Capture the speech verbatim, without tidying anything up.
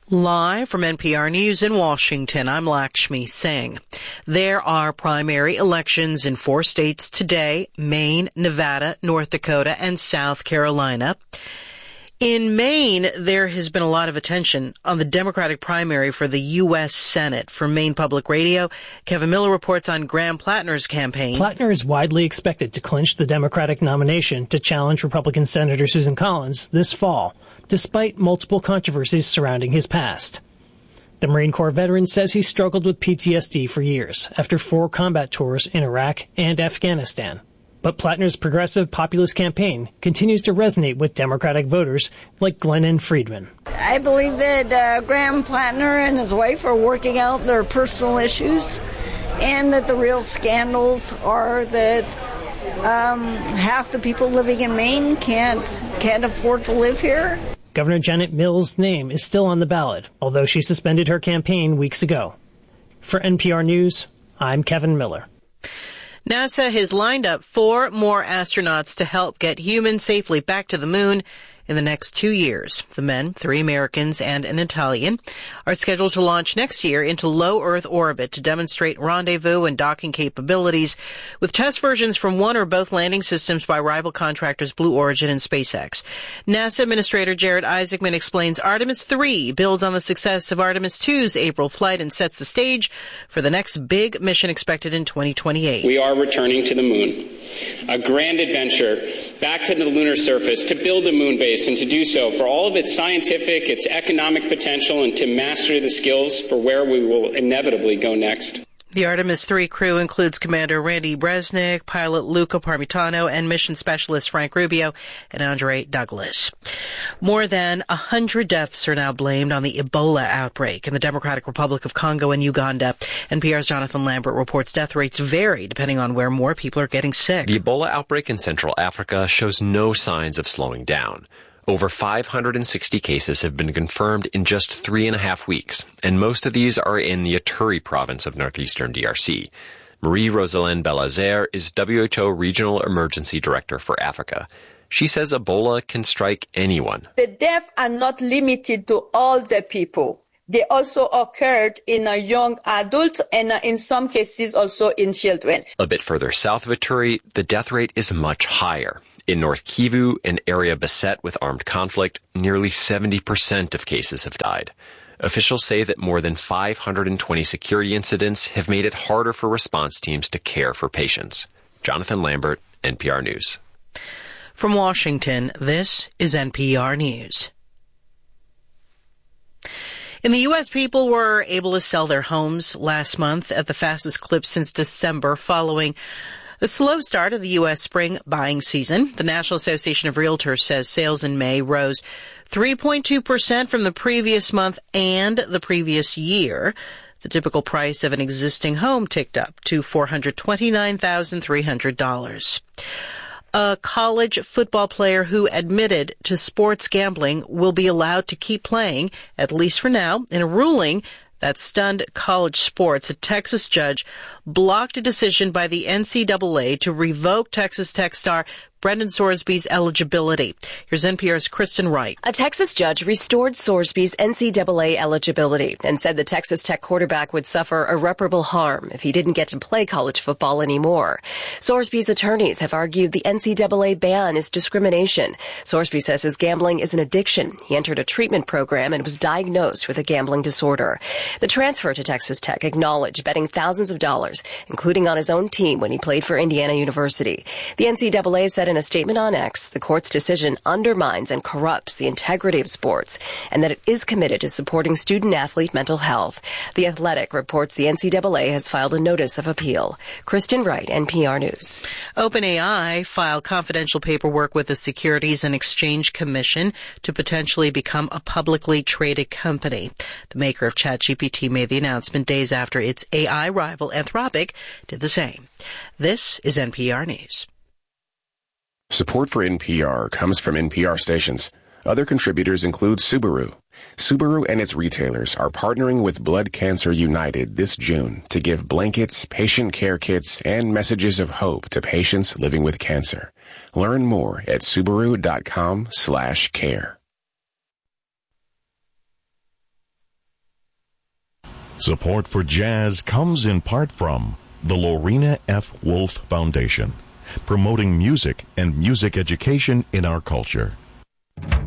Live from N P R News in Washington, I'm Lakshmi Singh. There are primary elections in four states today: Maine, Nevada, North Dakota, and South Carolina. In Maine, there has been a lot of attention on the Democratic primary for the U S Senate. For Maine Public Radio, Kevin Miller reports on Graham Plattner's campaign. Plattner is widely expected to clinch the Democratic nomination to challenge Republican Senator Susan Collins this fall, despite multiple controversies surrounding his past. The Marine Corps veteran says he struggled with P T S D for years after four combat tours in Iraq and Afghanistan. But Plattner's progressive populist campaign continues to resonate with Democratic voters like Glennon Friedman. I believe that uh, Graham Plattner and his wife are working out their personal issues, and that the real scandals are that um, half the people living in Maine can't can't afford to live here. Governor Janet Mills' name is still on the ballot, although she suspended her campaign weeks ago. For N P R News, I'm Kevin Miller. NASA has lined up four more astronauts to help get humans safely back to the moon in the next two years. The men, three Americans and an Italian, are scheduled to launch next year into low Earth orbit to demonstrate rendezvous and docking capabilities, with test versions from one or both landing systems by rival contractors Blue Origin and SpaceX. NASA Administrator Jared Isaacman explains Artemis three builds on the success of Artemis two's April flight and sets the stage for the next big mission expected in twenty twenty-eight. We are returning to the moon, a grand adventure back to the lunar surface to build a moon base, and to do so for all of its scientific, its economic potential, and to master the skills for where we will inevitably go next. The Artemis three crew includes Commander Randy Bresnik, pilot Luca Parmitano, and mission specialist Frank Rubio and Andre Douglas. More than one hundred deaths are now blamed on the Ebola outbreak in the Democratic Republic of Congo and Uganda. N P R's Jonathan Lambert reports death rates vary depending on where more people are getting sick. The Ebola outbreak in Central Africa shows no signs of slowing down. Over five hundred sixty cases have been confirmed in just three and a half weeks, and most of these are in the Ituri province of northeastern D R C. Marie-Rosalind Belazer is W H O Regional Emergency Director for Africa. She says Ebola can strike anyone. The deaths are not limited to older people. They also occurred in a young adults and in some cases also in children. A bit further south of Ituri, the death rate is much higher. In North Kivu, an area beset with armed conflict, nearly seventy percent of cases have died. Officials say that more than five hundred twenty security incidents have made it harder for response teams to care for patients. Jonathan Lambert, N P R News. From Washington, this is N P R News. In the U S, people were able to sell their homes last month at the fastest clip since December, following a slow start of the U S spring buying season. The National Association of Realtors says sales in May rose three point two percent from the previous month and the previous year. The typical price of an existing home ticked up to four hundred twenty-nine thousand three hundred dollars. A college football player who admitted to sports gambling will be allowed to keep playing, at least for now, in a ruling that stunned college sports. A Texas judge blocked a decision by the N C double A to revoke Texas Tech star Brendan Sorsby's eligibility. Here's N P R's Kristen Wright. A Texas judge restored Sorsby's N C double A eligibility and said the Texas Tech quarterback would suffer irreparable harm if he didn't get to play college football anymore. Sorsby's attorneys have argued the N C double A ban is discrimination. Sorsby says his gambling is an addiction. He entered a treatment program and was diagnosed with a gambling disorder. The transfer to Texas Tech acknowledged betting thousands of dollars, including on his own team when he played for Indiana University. The N C double A said in a statement on X, the court's decision undermines and corrupts the integrity of sports and that it is committed to supporting student-athlete mental health. The Athletic reports the N C double A has filed a notice of appeal. Kristen Wright, N P R News. OpenAI filed confidential paperwork with the Securities and Exchange Commission to potentially become a publicly traded company. The maker of ChatGPT made the announcement days after its A I rival Anthropic did the same. This is N P R News. Support for N P R comes from N P R stations. Other contributors include Subaru. Subaru and its retailers are partnering with Blood Cancer United this June to give blankets, patient care kits, and messages of hope to patients living with cancer. Learn more at Subaru dot com slash care. Support for jazz comes in part from the Lorena F. Wolf Foundation, promoting music and music education in our culture.